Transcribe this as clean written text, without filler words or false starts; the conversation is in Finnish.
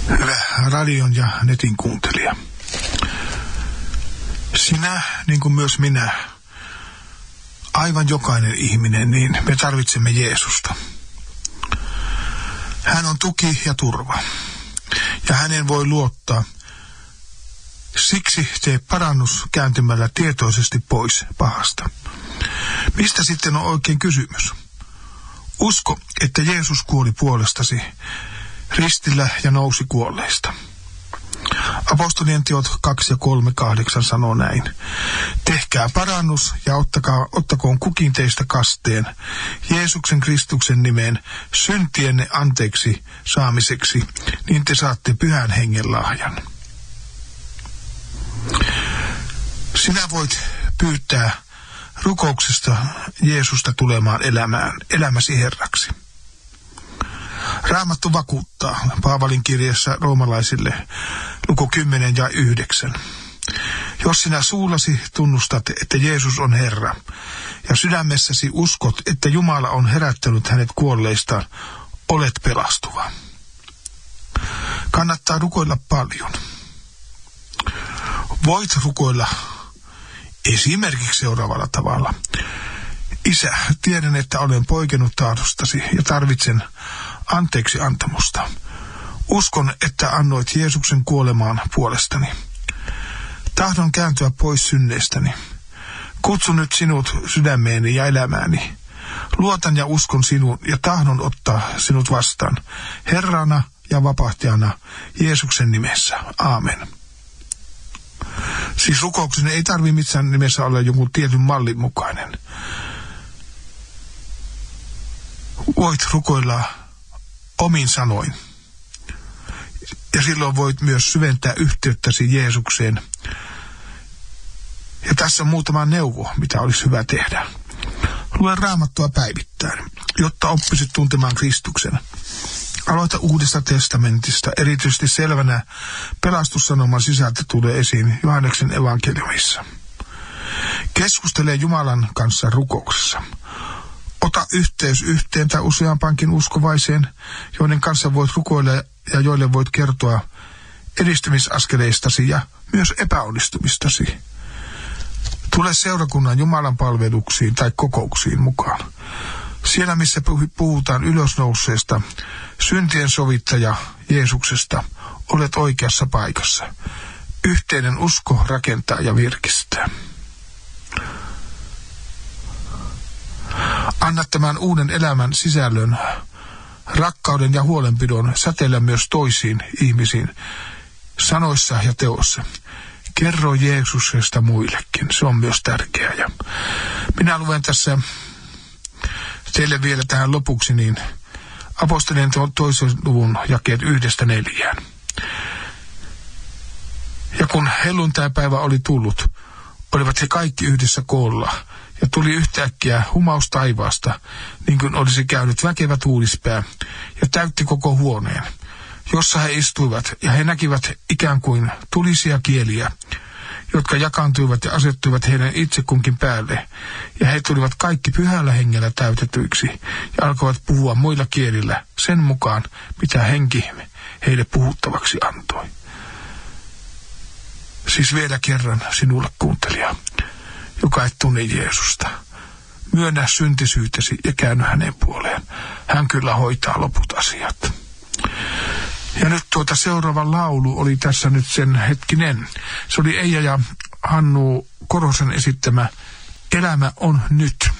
Hyvä radion ja netin kuuntelija. Sinä, niin kuin myös minä, aivan jokainen ihminen, niin me tarvitsemme Jeesusta. Hän on tuki ja turva, ja hänen voi luottaa. Siksi tee parannus kääntymällä tietoisesti pois pahasta. Mistä sitten on oikein kysymys? Usko, että Jeesus kuoli puolestasi ristillä ja nousi kuolleista. Apostolien teot 2 ja 3:8 sanoo näin. Tehkää parannus ja ottakoon kukin teistä kasteen Jeesuksen Kristuksen nimeen syntienne anteeksi saamiseksi, niin te saatte Pyhän Hengen lahjan. Sinä voit pyytää rukouksesta Jeesusta tulemaan elämäsi Herraksi. Raamattu vakuuttaa Paavalin kirjassa roomalaisille luku 10 ja 9. Jos sinä suullasi tunnustat, että Jeesus on Herra, ja sydämessäsi uskot, että Jumala on herättänyt hänet kuolleistaan, olet pelastuva. Kannattaa rukoilla paljon. Voit rukoilla esimerkiksi seuraavalla tavalla. Isä, tiedän, että olen poikennut tahdostasi ja tarvitsen anteeksi antamusta. Uskon, että annoit Jeesuksen kuolemaan puolestani. Tahdon kääntyä pois synneistäni. Kutsun nyt sinut sydämeeni ja elämääni. Luotan ja uskon sinuun ja tahdon ottaa sinut vastaan Herrana ja vapahtajana Jeesuksen nimessä. Aamen. Siis rukouksen ei tarvitse missään nimessä olla jonkun tietyn mallin mukainen. Voit rukoilla omin sanoin. Ja silloin voit myös syventää yhteyttäsi Jeesukseen. Ja tässä on muutama neuvo, mitä olisi hyvä tehdä. Lue Raamattua päivittäin, jotta oppisit tuntemaan Kristuksen. Aloita Uudesta testamentista, erityisesti selvänä pelastussanoman sisältö tulee esiin Johanneksen evankeliumissa. Keskustele Jumalan kanssa rukouksessa. Ota yhteys yhteen tai useampankin uskovaiseen, joiden kanssa voit rukoilla ja joille voit kertoa edistymisaskeleistasi ja myös epäonnistumistasi. Tule seurakunnan Jumalan palveluksiin tai kokouksiin mukaan. Siellä, missä puhutaan ylösnouseesta, syntien sovittaja Jeesuksesta, olet oikeassa paikassa. Yhteinen usko rakentaa ja virkistää. Anna tämän uuden elämän sisällön, rakkauden ja huolenpidon säteillä myös toisiin ihmisiin, sanoissa ja teossa. Kerro Jeesuksesta muillekin, se on myös tärkeää. Ja minä luen tässä teille vielä tähän lopuksi niin Apostolien 2. luvun jakeet 1-4. Ja kun helluntaipäivä oli tullut, olivat he kaikki yhdessä koolla, ja tuli yhtäkkiä humaus taivaasta, niin kuin olisi käynyt väkevä tuulispää, ja täytti koko huoneen, jossa he istuivat, ja he näkivät ikään kuin tulisia kieliä, jotka jakaantuivat ja asettuivat heidän itse kunkin päälle, ja he tulivat kaikki Pyhällä Hengellä täytetyiksi, ja alkoivat puhua muilla kielillä sen mukaan, mitä henki heille puhuttavaksi antoi. Siis vielä kerran sinulle kuuntelija, joka et tunne Jeesusta. Myönnä syntisyytesi ja käänny hänen puoleen. Hän kyllä hoitaa loput asiat. Ja nyt seuraava laulu oli tässä nyt sen hetkinen. Se oli Eija ja Hannu Korosen esittämä Elämä on nyt.